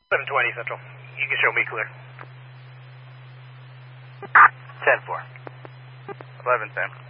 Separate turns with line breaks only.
1120 Central. You can show me clear.
10-4. 11-10.